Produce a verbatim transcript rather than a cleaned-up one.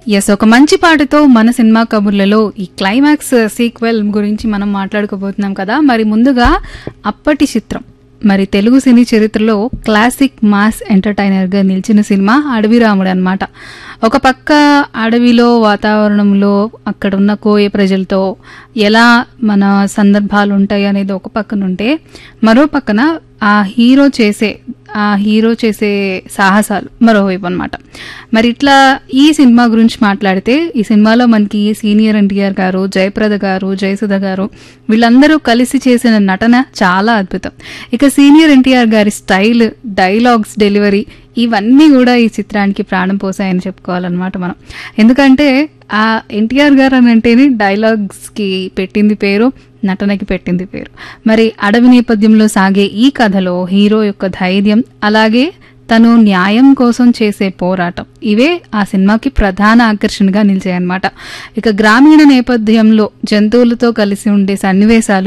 Yes ఒక మంచి పాటతో మన సినిమా కబుర్లలో ఈ క్లైమాక్స్ సీక్వెల్ గురించి మనం మాట్లాడుకోబోతున్నాం కదా. మరి ముందుగా అప్పటి చిత్రం, మరి తెలుగు సినీ చరిత్రలో క్లాసిక్ మాస్ ఎంటర్టైనర్ గా నిలిచిన సినిమా అడవి రాముడు అన్నమాట. ఒక పక్క అడవిలో వాతావరణంలో అక్కడ ఉన్న కోయ ప్రజలతో ఎలా మన సందర్భాలు ఉంటాయి అనేది ఒక పక్కన ఉంటే, మరో పక్కన ఆ హీరో చేసే ఆ హీరో చేసే సాహసాలు మరోవైపు అనమాట. మరి ఇట్లా ఈ సినిమా గురించి మాట్లాడితే, ఈ సినిమాలో మనకి సీనియర్ ఎన్టీఆర్ గారు, జయప్రద గారు, జయసుధ గారు వీళ్ళందరూ కలిసి చేసిన నటన చాలా అద్భుతం. ఇక సీనియర్ ఎన్టీఆర్ గారి స్టైల్, డైలాగ్స్ డెలివరీ ఇవన్నీ కూడా ఈ చిత్రానికి ప్రాణం పోసాయని చెప్పుకోవాలన్నమాట మనం. ఎందుకంటే ఆ ఎన్టీఆర్ గారు అని అంటేనే డైలాగ్స్ కి పెట్టింది పేరు, నటనకి పెట్టింది పేరు. మరి అడవి నేపథ్యంలో సాగే ఈ కథలో హీరో యొక్క ధైర్యం, అలాగే తను న్యాయం కోసం చేసే పోరాటం, ఇవే ఆ సినిమాకి ప్రధాన ఆకర్షణగా నిలిచాయన్నమాట. ఇక గ్రామీణ నేపథ్యంలో జంతువులతో కలిసి ఉండే సన్నివేశాలు